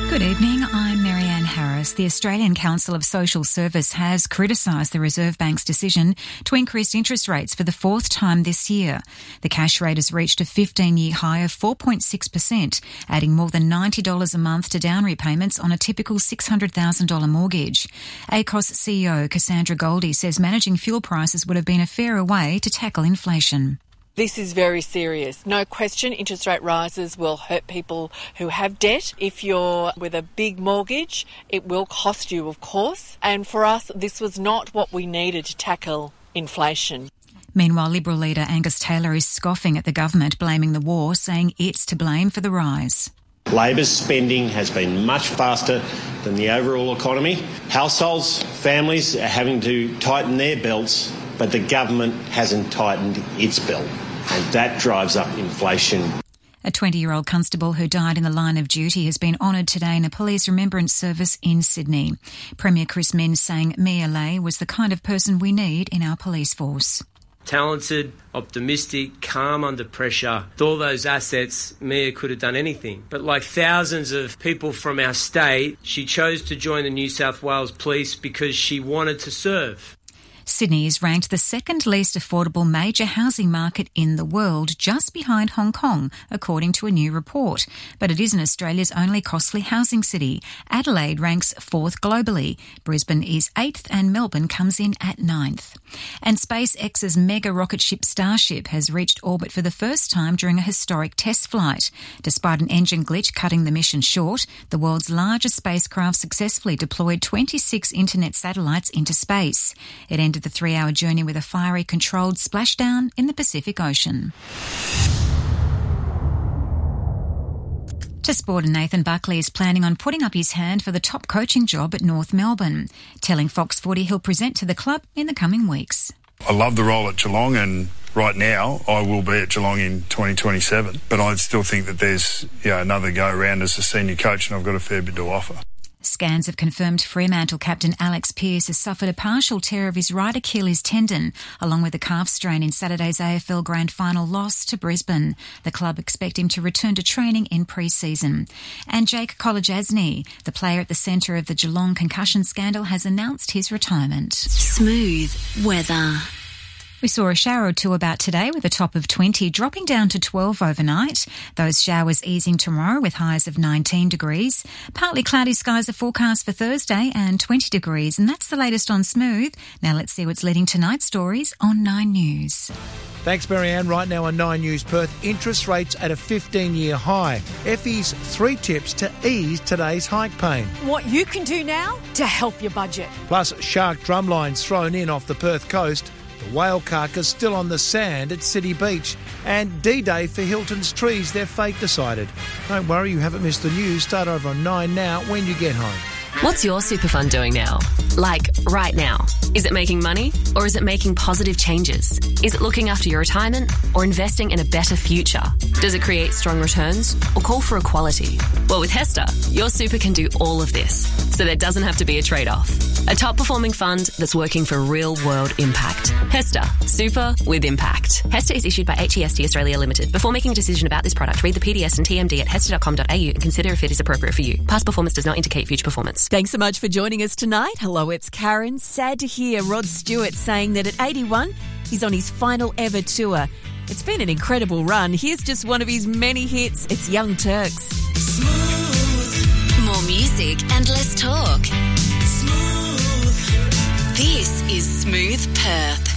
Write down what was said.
Good evening, I'm Marianne Harris. The Australian Council of Social Service has criticised the Reserve Bank's decision to increase interest rates for the fourth time this year. The cash rate has reached a 15-year high of 4.6%, adding more than $90 a month to down repayments on a typical $600,000 mortgage. ACOS CEO Cassandra Goldie says managing fuel prices would have been a fairer way to tackle inflation. This is very serious. No question, interest rate rises will hurt people who have debt. If you're with a big mortgage, it will cost you, of course. And for us, this was not what we needed to tackle inflation. Meanwhile, Liberal leader Angus Taylor is scoffing at the government, blaming the war, saying it's to blame for the rise. Labor's spending has been much faster than the overall economy. Households, families are having to tighten their belts, but the government hasn't tightened its belt. And that drives up inflation. A 20-year-old constable who died in the line of duty has been honoured today in a police remembrance service in Sydney. Premier Chris Minns saying Mia Lay was the kind of person we need in our police force. Talented, optimistic, calm under pressure. With all those assets, Mia could have done anything. But like thousands of people from our state, she chose to join the New South Wales Police because she wanted to serve. Sydney is ranked the second least affordable major housing market in the world, just behind Hong Kong, according to a new report. But it isn't Australia's only costly housing city. Adelaide ranks fourth globally. Brisbane is eighth and Melbourne comes in at ninth. And SpaceX's mega rocket ship Starship has reached orbit for the first time during a historic test flight. Despite an engine glitch cutting the mission short, the world's largest spacecraft successfully deployed 26 internet satellites into space. It ended the 3-hour journey with a fiery controlled splashdown in the Pacific Ocean. To sport, and Nathan Buckley is planning on putting up his hand for the top coaching job at North Melbourne, telling Fox Footy he'll present to the club in the coming weeks. I love the role at Geelong, and right now I will be at Geelong in 2027, but I still think that there's another go around as a senior coach, and I've got a fair bit to offer. Scans have confirmed Fremantle captain Alex Pearce has suffered a partial tear of his right Achilles tendon, along with a calf strain in Saturday's AFL Grand Final loss to Brisbane. The club expect him to return to training in pre-season. And Jake Kolodjasny, the player at the centre of the Geelong concussion scandal, has announced his retirement. Smooth weather. We saw a shower or two about today with a top of 20, dropping down to 12 overnight. Those showers easing tomorrow with highs of 19 degrees. Partly cloudy skies are forecast for Thursday and 20 degrees, and that's the latest on Smooth. Now let's see what's leading tonight's stories on 9 News. Thanks, Marianne. Right now on 9 News Perth, interest rates at a 15-year high. Effie's 3 tips to ease today's hike pain. What you can do now to help your budget. Plus, shark drumlines thrown in off the Perth coast. The whale carcass still on the sand at City Beach. And D-Day for Hilton's trees, their fate decided. Don't worry, you haven't missed the news. Start over on 9 now when you get home. What's your super fund doing now? Like, right now. Is it making money or is it making positive changes? Is it looking after your retirement or investing in a better future? Does it create strong returns or call for equality? Well, with HESTA, your super can do all of this, so there doesn't have to be a trade-off. A top-performing fund that's working for real-world impact. HESTA, super with impact. HESTA is issued by HEST Australia Limited. Before making a decision about this product, read the PDS and TMD at hesta.com.au and consider if it is appropriate for you. Past performance does not indicate future performance. Thanks so much for joining us tonight. Hello, it's Karen. Sad to hear Rod Stewart saying that at 81, he's on his final ever tour. It's been an incredible run. Here's just one of his many hits. It's Young Turks. Smooth. More music and less talk. Smooth. This is Smooth Perth.